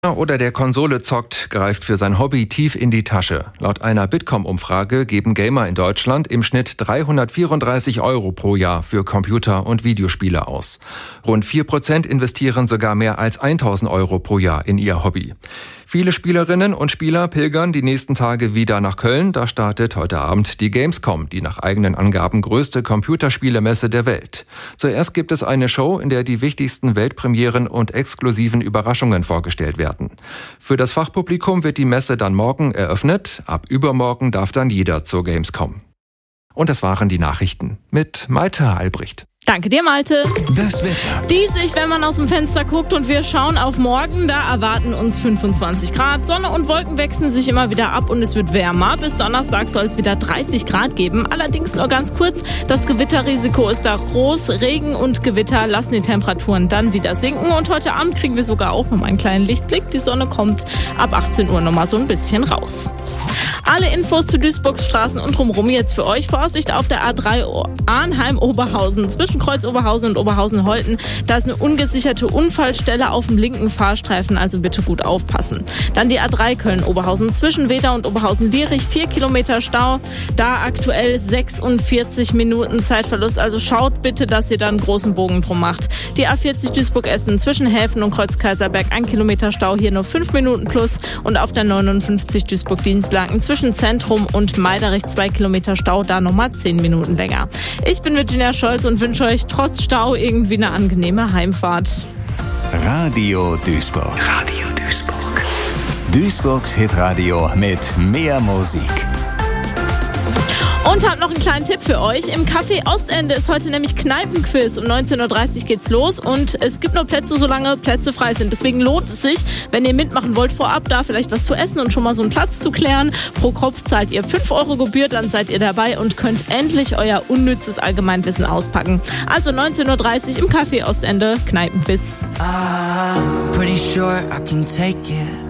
Oder der Konsole zockt, greift für sein Hobby tief in die Tasche. Laut einer Bitkom-Umfrage geben Gamer in Deutschland im Schnitt 334 € pro Jahr für Computer- und Videospiele aus. Rund 4% investieren sogar mehr als 1.000 € pro Jahr in ihr Hobby. Viele Spielerinnen und Spieler pilgern die nächsten Tage wieder nach Köln. Da startet heute Abend die Gamescom, die nach eigenen Angaben größte Computerspielemesse der Welt. Zuerst gibt es eine Show, in der die wichtigsten Weltpremieren und exklusiven Überraschungen vorgestellt werden. Für das Fachpublikum wird die Messe dann morgen eröffnet. Ab übermorgen darf dann jeder zur Gamescom. Und das waren die Nachrichten mit Malte Albrecht. Danke dir, Malte. Das Wetter. Diesig, wenn man aus dem Fenster guckt und wir schauen auf morgen, da erwarten uns 25 Grad. Sonne und Wolken wechseln sich immer wieder ab und es wird wärmer. Bis Donnerstag soll es wieder 30 Grad geben. Allerdings nur ganz kurz, das Gewitterrisiko ist da groß. Regen und Gewitter lassen die Temperaturen dann wieder sinken. Und heute Abend kriegen wir sogar auch noch mal einen kleinen Lichtblick. Die Sonne kommt ab 18 Uhr noch mal so ein bisschen raus. Alle Infos zu Duisburgs Straßen und drumherum jetzt für euch. Vorsicht auf der A3 Arnheim-Oberhausen. Zwischen Kreuz Oberhausen und Oberhausen-Holten. Da ist eine ungesicherte Unfallstelle auf dem linken Fahrstreifen, also bitte gut aufpassen. Dann die A3 Köln-Oberhausen. Zwischen Weeda und Oberhausen-Lierich 4 Kilometer Stau. Da aktuell 46 Minuten Zeitverlust. Also schaut bitte, dass ihr da einen großen Bogen drum macht. Die A40 Duisburg-Essen zwischen Häfen und Kreuz-Kaiserberg 1 Kilometer Stau. Hier nur 5 Minuten plus. Und auf der 59 Duisburg-Dienstlaken zwischen Zentrum und Meiderich 2 Kilometer Stau. Da nochmal 10 Minuten länger. Ich bin Virginia Scholz und wünsche euch trotz Stau irgendwie eine angenehme Heimfahrt. Radio Duisburg. Radio Duisburg. Duisburgs Hitradio mit mehr Musik. Und hab noch einen kleinen Tipp für euch. Im Café Ostende ist heute nämlich Kneipenquiz. Um 19.30 Uhr geht's los und es gibt nur Plätze, solange Plätze frei sind. Deswegen lohnt es sich, wenn ihr mitmachen wollt, vorab da vielleicht was zu essen und schon mal so einen Platz zu klären. Pro Kopf zahlt ihr 5 € Gebühr, dann seid ihr dabei und könnt endlich euer unnützes Allgemeinwissen auspacken. Also 19.30 Uhr im Café Ostende Kneipenquiz. I'm pretty sure I can take it.